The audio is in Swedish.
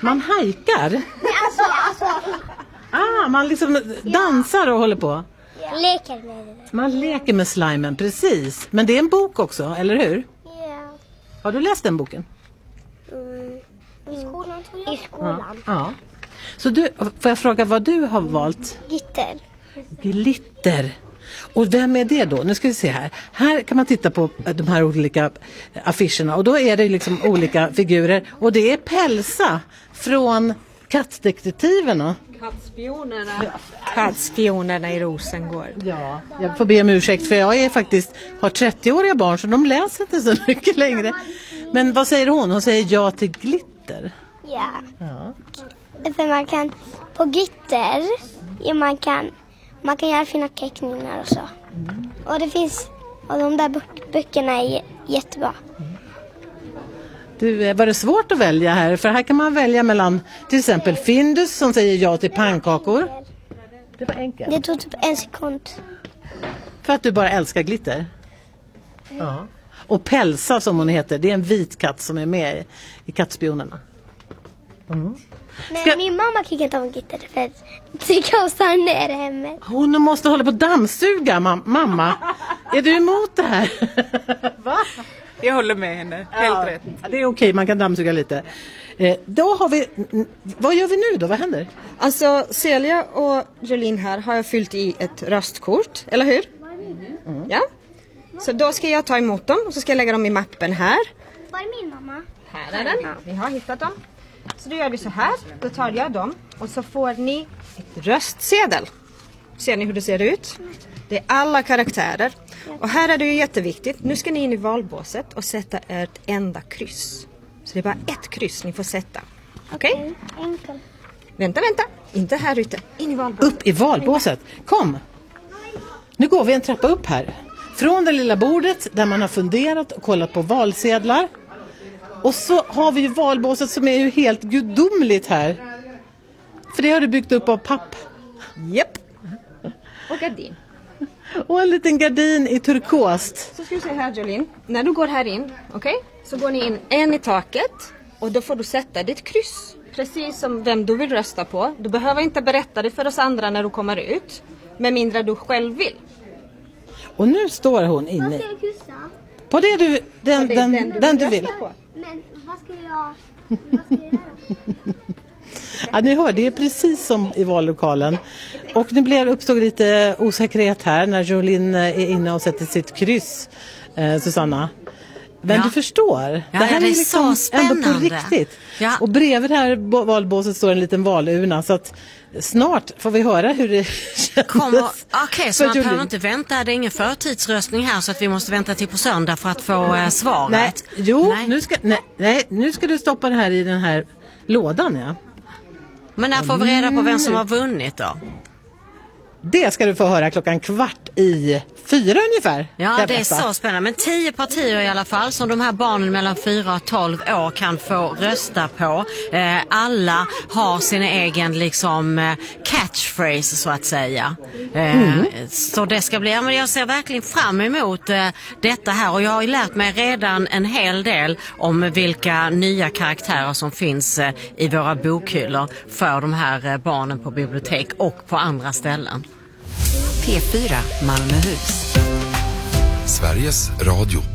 Man hajkar? Man liksom dansar och håller på. Leker med det. Man leker med slimen, precis. Men det är en bok också, eller hur? Ja. Har du läst den boken? I skolan tror jag. I skolan. Ja. Så får jag fråga vad du har valt? Gitter. Glitter. Och vem är det då? Nu ska vi se här. Här kan man titta på de här olika affischerna. Och då är det liksom olika figurer. Och det är Pelsa från Kattdetektiverna. Kattspionerna i Rosengård. Ja, jag får be om ursäkt för jag är har 30-åriga barn så de läser inte så mycket längre. Men vad säger hon? Hon säger ja till glitter. Ja. För man kan på gitter man kan göra fina teckningar och så. Och det finns och de där böckerna är jättebra. Du, var det svårt att välja här? För här kan man välja mellan till exempel Findus som säger ja till pannkakor. Det var enkelt. Det tog typ 1 sekund. För att du bara älskar glitter? Ja. Och Pelsa som hon heter, det är en vit katt som är med i Kattspionerna. Men min mamma kan inte ha en gitter för att tycka hon stannar ner hemma. Hon måste hålla på att dammsuga, mamma. Är du emot det här? Va? Jag håller med henne, helt rätt. Det är okej, man kan dammsuga lite. Då har vi, vad gör vi nu då? Vad händer? Alltså Celia och Jolene här har jag fyllt i ett röstkort, eller hur? Ja. Så då ska jag ta emot dem och så ska jag lägga dem i mappen här. Var är min mamma? Här är den, vi har hittat dem. Så då gör vi så här, då tar jag dem och så får ni ett röstsedel. Ser ni hur det ser ut? Det är alla karaktärer. Och här är det ju jätteviktigt. Nu ska ni in i valbåset och sätta ett enda kryss. Så det är bara ett kryss ni får sätta. Okej? Enkel. Vänta. Inte här ute. In i valbåset. Upp i valbåset. Kom. Nu går vi en trappa upp här. Från det lilla bordet där man har funderat och kollat på valsedlar. Och så har vi ju valbåset som är ju helt gudomligt här. För det har du byggt upp av papp. Japp. Och gardin. Och en liten gardin i turkost. Så ska vi se här Jolene. När du går här in, okej? Så går ni in en i taket. Och då får du sätta ditt kryss. Precis som vem du vill rösta på. Du behöver inte berätta det för oss andra när du kommer ut. Med mindre du själv vill. Och nu står hon inne. Vad ska jag kryssa? På det du, den du vill. Men vad ska jag göra? Ja, ni hör, det är precis som i vallokalen. Och det uppstod lite osäkerhet här när Jolene är inne och sätter sitt kryss, Susanna. Men du förstår, Ja, det här det är är liksom så ändå på spännande. riktigt. Ja. Och bredvid det här valbåset står en liten valurna, så att snart får vi höra hur det kändes. Okej, så man behöver inte vänta, det är ingen förtidsröstning här så att vi måste vänta till på söndag för att få svaret. Nu ska du stoppa det här i den här lådan, ja. Men när får vi reda på vem som har vunnit då? Det ska du få höra 4:15 ungefär. Ja, det är så spännande. Men 10 partier i alla fall som de här barnen mellan 4 och 12 år kan få rösta på. Alla har sin egen liksom catchphrase så att säga. Så det ska bli, men jag ser verkligen fram emot detta här. Och jag har ju lärt mig redan en hel del om vilka nya karaktärer som finns i våra bokhyllor för de här barnen på bibliotek och på andra ställen. P4 Malmöhus. Sveriges Radio.